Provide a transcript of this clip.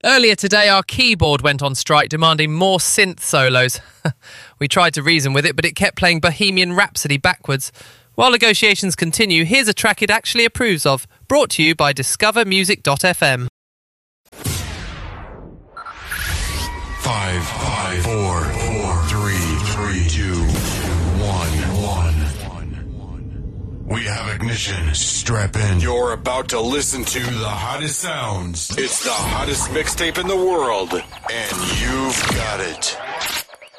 Earlier today, our keyboard went on strike, demanding more synth solos. We tried to reason with it, but it kept playing Bohemian Rhapsody backwards. While negotiations continue, here's a track it actually approves of, brought to you by discovermusic.fm. 5, 4, 3, 2, 1. We have ignition. Strap in. You're about to listen to the hottest sounds. It's the hottest mixtape in the world, and you've got it.